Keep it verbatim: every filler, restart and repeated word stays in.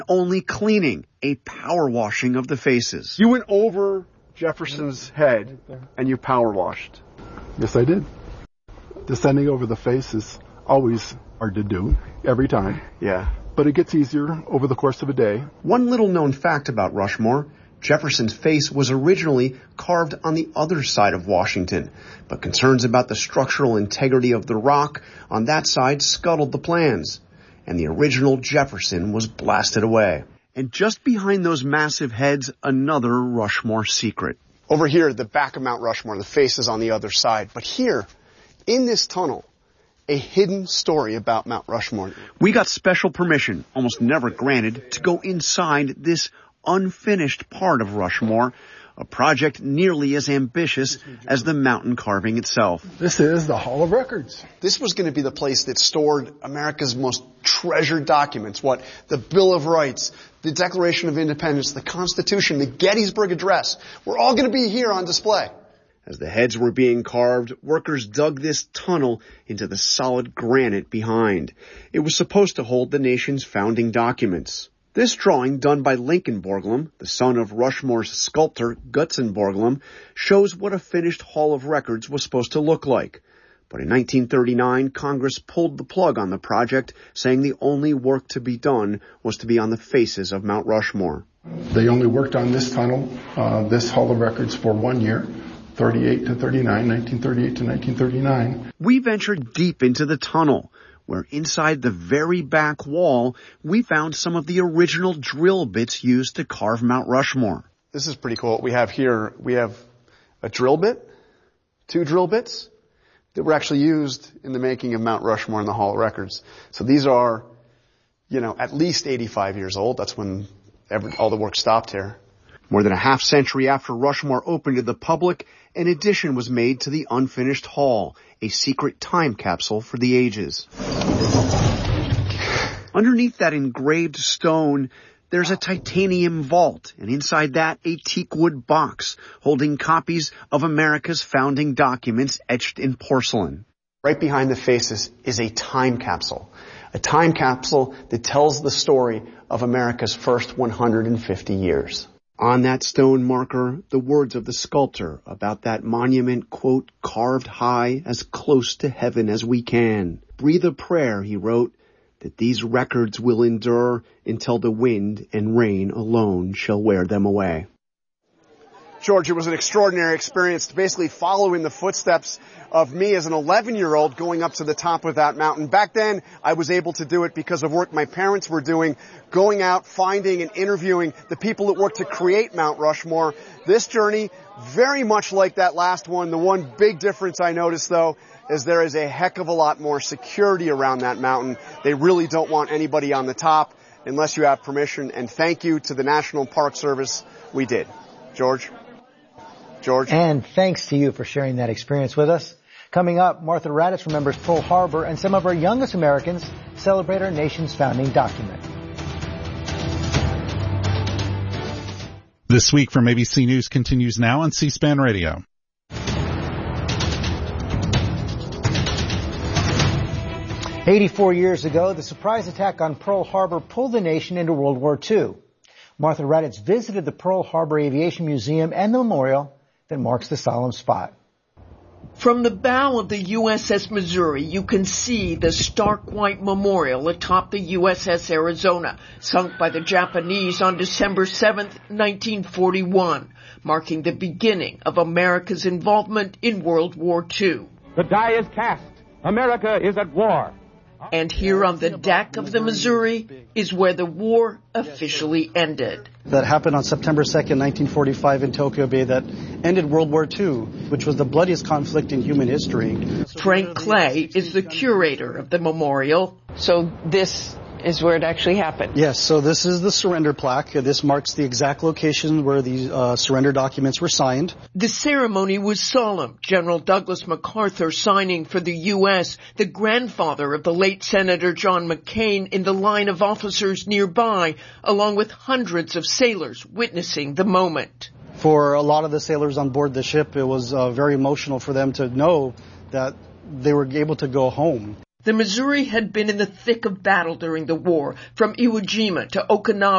only cleaning, a power washing of the faces. You went over Jefferson's head and you power washed. Yes, I did. Descending over the face is always hard to do, every time. Yeah. But it gets easier over the course of a day. One little known fact about Rushmore: Jefferson's face was originally carved on the other side of Washington, but concerns about the structural integrity of the rock on that side scuttled the plans, and the original Jefferson was blasted away. And just behind those massive heads, another Rushmore secret. Over here, the back of Mount Rushmore, the face is on the other side. But here, in this tunnel, a hidden story about Mount Rushmore. We got special permission, almost never granted, to go inside this unfinished part of Rushmore, a project nearly as ambitious as the mountain carving itself. This is the Hall of Records. This was going to be the place that stored America's most treasured documents. What? The Bill of Rights, the Declaration of Independence, the Constitution, the Gettysburg Address. We're all going to be here on display. As the heads were being carved, workers dug this tunnel into the solid granite behind. It was supposed to hold the nation's founding documents. This drawing, done by Lincoln Borglum, the son of Rushmore's sculptor Gutzon Borglum, shows what a finished Hall of Records was supposed to look like. But in nineteen thirty-nine, Congress pulled the plug on the project, saying the only work to be done was to be on the faces of Mount Rushmore. They only worked on this tunnel, uh, this Hall of Records, for one year. thirty-eight to thirty-nine, nineteen thirty-eight to nineteen thirty-nine. We ventured deep into the tunnel, where inside the very back wall, we found some of the original drill bits used to carve Mount Rushmore. This is pretty cool. What we have here, we have a drill bit, two drill bits, that were actually used in the making of Mount Rushmore in the Hall of Records. So these are, you know, at least eighty-five years old. That's when every, all the work stopped here. More than a half century after Rushmore opened to the public, an addition was made to the unfinished hall, a secret time capsule for the ages. Underneath that engraved stone, there's a titanium vault, and inside that, a teakwood box holding copies of America's founding documents etched in porcelain. Right behind the faces is a time capsule. A time capsule that tells the story of America's first one hundred fifty years. On that stone marker, the words of the sculptor about that monument, quote, carved high as close to heaven as we can. Breathe a prayer, he wrote, that these records will endure until the wind and rain alone shall wear them away. George, it was an extraordinary experience to basically follow in the footsteps of me as an eleven-year-old going up to the top of that mountain. Back then, I was able to do it because of work my parents were doing, going out, finding and interviewing the people that worked to create Mount Rushmore. This journey, very much like that last one. The one big difference I noticed, though, is there is a heck of a lot more security around that mountain. They really don't want anybody on the top unless you have permission. And thank you to the National Park Service. We did. George? George? And thanks to you for sharing that experience with us. Coming up, Martha Raddatz remembers Pearl Harbor, and some of our youngest Americans celebrate our nation's founding document. This Week from A B C News continues now on C-SPAN Radio. eighty-four years ago, the surprise attack on Pearl Harbor pulled the nation into World War Two. Martha Raddatz visited the Pearl Harbor Aviation Museum and the memorial that marks the solemn spot. From the bow of the U S S Missouri, you can see the stark white memorial atop the U S S Arizona, sunk by the Japanese on December seventh, nineteen forty-one, marking the beginning of America's involvement in World War Two. The die is cast. America is at war. And here on the deck of the Missouri is where the war officially ended. That happened on September second, nineteen forty-five in Tokyo Bay that ended World War Two, which was the bloodiest conflict in human history. Frank Clay is the curator of the memorial. So this is where it actually happened? Yes, so this is the surrender plaque. This marks the exact location where the uh, surrender documents were signed. The ceremony was solemn. General Douglas MacArthur signing for the U S, the grandfather of the late Senator John McCain in the line of officers nearby, along with hundreds of sailors witnessing the moment. For a lot of the sailors on board the ship, it was uh, very emotional for them to know that they were able to go home. The Missouri had been in the thick of battle during the war, from Iwo Jima to Okinawa.